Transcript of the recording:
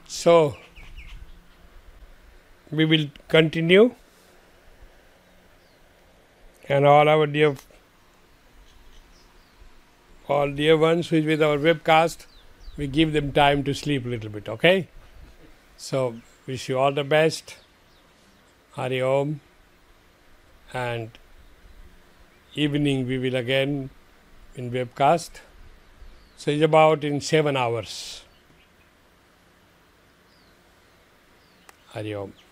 So, we will continue, and all dear ones who is with our webcast, we give them time to sleep a little bit, okay? So, wish you all the best. Hari Om. And evening we will again in webcast. So, it's about in 7 hours. Hari Om.